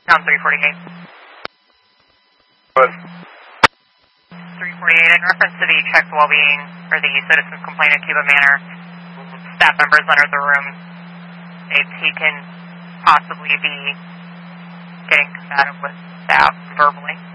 Down 348. Good. 348, in reference to the checked well-being, or the citizen's complaint at Cuba Manor, staff members entered the room. He can possibly be getting combative with staff verbally.